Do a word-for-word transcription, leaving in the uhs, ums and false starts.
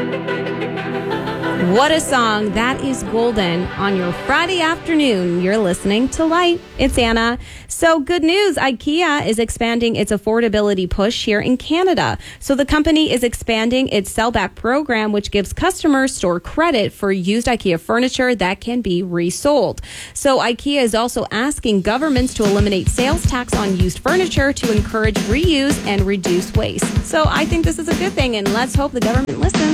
What a song. That is golden on your Friday afternoon. You're listening to Light. It's Anna. So good news. IKEA is expanding its affordability push here in Canada. So the company is expanding its sellback program, which gives customers store credit for used IKEA furniture that can be resold. So IKEA is also asking governments to eliminate sales tax on used furniture to encourage reuse and reduce waste. So I think this is a good thing, and let's hope the government listens.